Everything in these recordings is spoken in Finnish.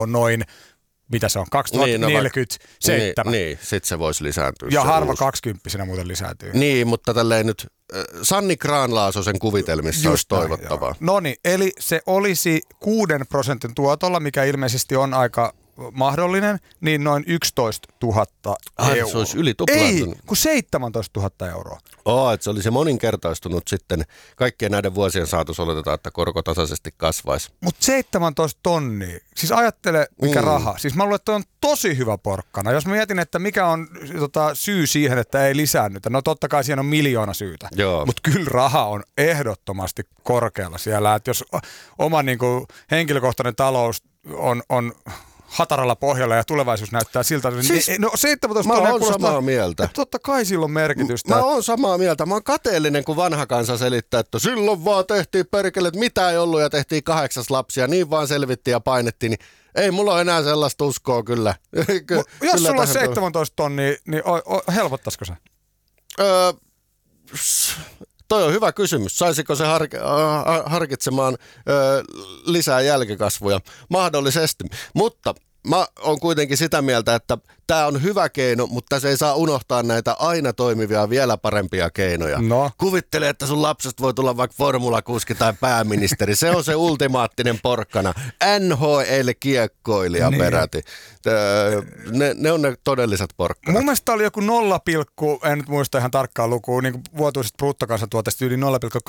on noin, mitä se on, 2047. Niin, sit se voisi lisääntyä. Ja harva 20-vuotiaana muuten lisääntyy. Niin, mutta tälleen nyt Sanni Grahn-Laasosen kuvitelmissa olisi toivottavaa. No niin, eli se olisi 6% tuotolla, mikä ilmeisesti on aika mahdollinen, niin noin 11 000 euroa. Se olisi yli tuplaantunut. Ei, kun 17 000 euroa. Että se olisi moninkertaistunut sitten. Kaikkien näiden vuosien saatossa oletetaan, että korko tasaisesti kasvaisi. Mutta 17 tonnia. Siis ajattele, mikä raha. Siis mä luulen, että on tosi hyvä porkkana. Jos mä mietin, että mikä on syy siihen, että ei lisäännytä. No totta kai siihen on miljoona syytä. Mutta kyllä raha on ehdottomasti korkealla siellä. Että jos oma niinku henkilökohtainen talous on hataralla pohjalla ja tulevaisuus näyttää siltä. Siis, 17 mä oon samaa mieltä. Totta kai sillä on merkitystä. Mä oon samaa mieltä. Mä oon kateellinen, kun vanha kansa selittää, että silloin vaan tehtiin perkele, että mitä ei ollut ja tehtiin 8 lapsia. Niin vaan selvittiin ja painettiin. Niin ei mulla ole enää sellaista uskoa kyllä. Jos sulla on 17 tonnia, niin helpottaisiko se? Toi on hyvä kysymys. Saisiko se harkitsemaan lisää jälkikasvuja? Mahdollisesti. Mutta mä oon kuitenkin sitä mieltä, että tämä on hyvä keino, mutta se ei saa unohtaa näitä aina toimivia, vielä parempia keinoja. No. Kuvittele, että sun lapsesta voi tulla vaikka formulakuski tai pääministeri. Se on se ultimaattinen porkkana. NHL-kiekkoilija peräti. Ne on ne todelliset porkkanat. Mun mielestä oli joku 0, en nyt muista ihan tarkkaa lukua, niin kuin vuotuisesta bruttokansantuotteesta yli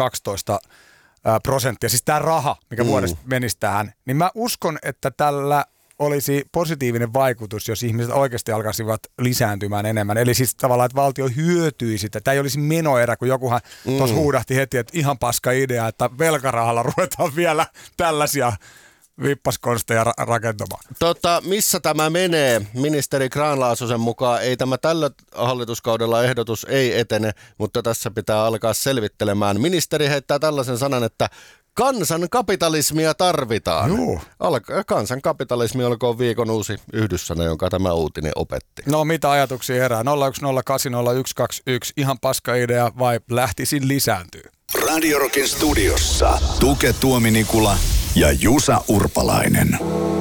0,12%. Siis tämä raha, mikä vuodesta menisi tähän, niin mä uskon, että tällä olisi positiivinen vaikutus, jos ihmiset oikeasti alkaisivat lisääntymään enemmän. Eli siis tavallaan, että valtio hyötyisi. Tämä ei olisi menoerä, kun jokuhan tuossa huudahti heti, että ihan paska idea, että velkarahalla ruvetaan vielä tällaisia vippaskonsteja rakentamaan. Missä tämä menee? Ministeri Grahn-Laasosen mukaan ei tämä tällä hallituskaudella ehdotus ei etene, mutta tässä pitää alkaa selvittelemään. Ministeri heittää tällaisen sanan, että kansankapitalismia tarvitaan. Kansankapitalismi olkoon viikon uusi yhdyssana, jonka tämä uutinen opetti. No mitä ajatuksia herää? 010800121, ihan paska idea vai lähtisin lisääntyy? Radio Rockin studiossa Tuke Tuominikula ja Jusa Urpalainen.